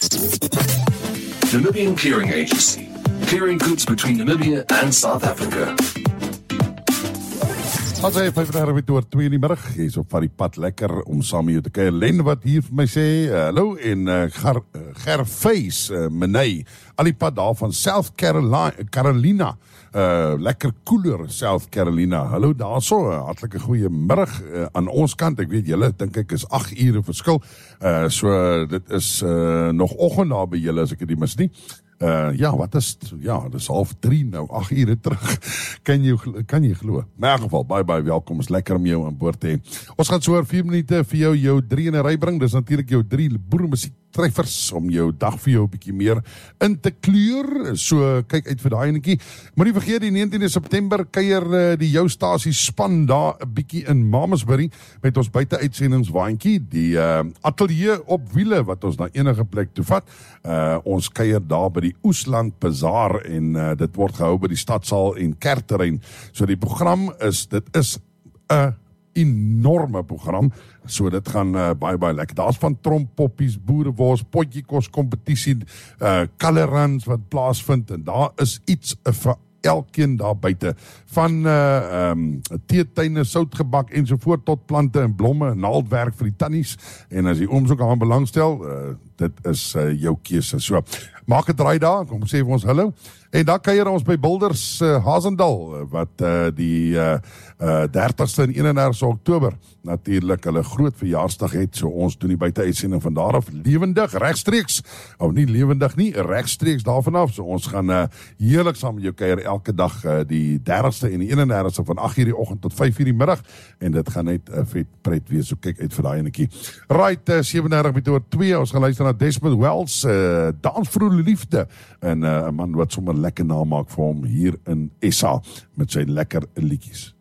Namibian Clearing Agency, clearing goods between Namibia and South Africa. As hy 35 oor 2 in die middag, hy is op van die pad lekker om saam met jou te kuier. Len wat hier vir my sê, hallo, en Gervais, Menei, al die pad daar van South Carolina, lekker koeler South Carolina. Hallo daarso, hartlike goeie middag aan ons kant. Ek weet julle dink ek is 8 ure verskil. So dit is nog oggend daar by julle as ek dit mis nie. Ja, wat is, ja, dis 2:30 nou, 8 ure terug, kan jy glo. In elk geval, baie welkom, is lekker om jou aan boord te hê. Ons gaan so oor 4 minute vir jou 3 in 'n ry bring, dis natuurlik jou 3 boeremusiek treffers om jou dag vir jou 'n bietjie meer in te kleur, so kyk uit vir daai enetjie. Moenie vergeet die 19de September kuier die jou stasie span daar 'n bietjie in Mamasbury met ons buite uitsendingswaandjie, die ateljee op wiele wat ons na enige plek toe vat. Ons kuier daar by die Oesland Bazaar en dit word gehou by die stadsaal en kerkterrein. So die program is 'n enorme program, so dit gaan baie lekker. Daar's van trompoppies, boerewors, potjiekos kompetisie, color runs wat plaasvind en daar is iets vir elkeen daar buite, van teetuine, soutgebak ensovoort tot plante en blomme, naaldwerk vir die tannies, en as die ooms ook aan belangstel, dit is jou keuse. So, maak 'n draai daar, kom sê vir ons hallo, en dan kuier ons by Boulders Hazendal, wat die 30ste en 31ste Oktober natuurlik hulle groot verjaarsdag het, so ons doen die buite-uitsending van daar af lewendig, regstreeks, of nie lewendig nie, regstreeks daarvan af, so ons gaan heerlik saam met jou kuier elke dag, die 30ste en die 31ste van 8 uur die oggend tot 5 uur die middag, en dit gaan net vet pret wees, so kyk uit vir daai enetjie. Right, 37 met oor 2, ons gaan luister na Desmond Wells, Dans vir Liefde, en 'n man wat sommer lekker naam maak vir hom hier in SA, met sy lekker liedjies.